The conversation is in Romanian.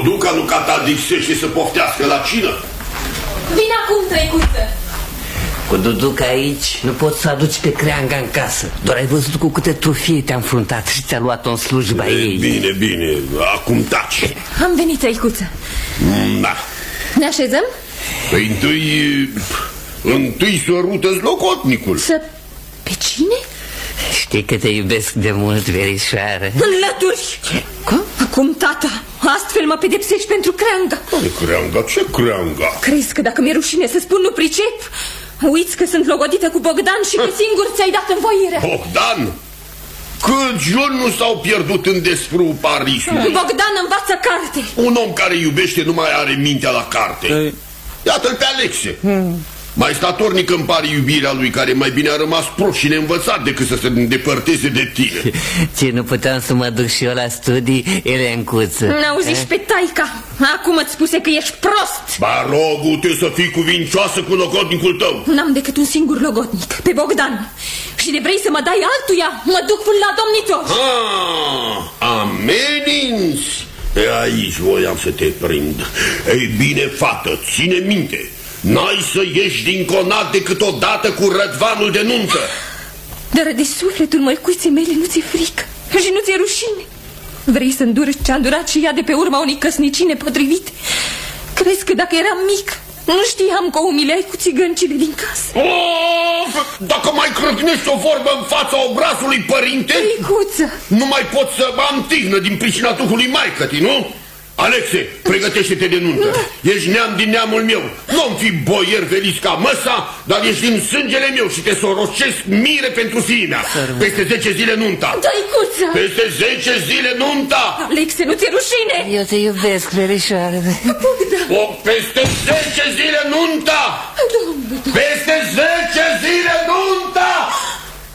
Duduca nu catadixește să poftească la cină? Vine acum, Trăicuță. Cu Duduca aici nu poți să aduci pe Creanga în casă. Doar ai văzut cu câte trufie te-a înfruntat și ți-a luat-o în slujba ei. Bine, bine, acum taci. Am venit, Trăicuță. Da. Ne așezăm? Păi întâi să rută zlocotnicul. Pe cine? Știi că te iubesc de mult, verișoară. Înlături! Cum? Acum, tata, astfel mă pedepsești pentru Creanga. Creanga? Ce Creanga? Crezi că dacă mi-e rușine să spun nu pricep? Uiți că sunt logodită cu Bogdan și că singur ți-ai dat învoirea. Bogdan? Câți joni nu s-au pierdut în desprul Parisului? Bogdan învață carte. Un om care iubește nu mai are mintea la carte. Iată-l pe Alexe. Mai statornic îmi pare iubirea lui, care mai bine a rămas prost și neînvățat decât să se îndepărteze de tine. Ce, nu puteam să mă duc și eu la studii, Elencuță? N-auziși pe taica? Acum îți spuse că ești prost. Ba, rogu-te să fii cuvincioasă cu logodnicul tău. N-am decât un singur logodnic, pe Bogdan. Și de vrei să mă dai altuia, mă duc până la domnitor. Ameninți? Aici voiam să te prind. Ei bine, fată, ține minte. N-ai să ieși din conat decât odată cu rădvanul de nuntă. Dar de sufletul măicuiței mele nu ți-e frică și nu ți-e rușine? Vrei să înduri ce-a îndurat și ea de pe urma unei căsnicii nepotrivite? Crezi că dacă eram mic nu știam că o umileai cu țigăncile din casă? Dacă mai crâcnești o vorbă în fața obrazului părinte, Micuță, nu mai pot să am tihnă din pricina duhului maică-tii, nu? Alexe, pregătește-te de nuntă. Ești neam din neamul meu. Nu-mi fi boier veliți ca măsa, dar ești din sângele meu și te sorocesc mire pentru fiimea. Peste 10 zile nunta. Tăicuță! Peste 10 zile nunta. Alexe, nu ți-e rușine? Eu te iubesc, verișoară. Peste 10 zile nunta.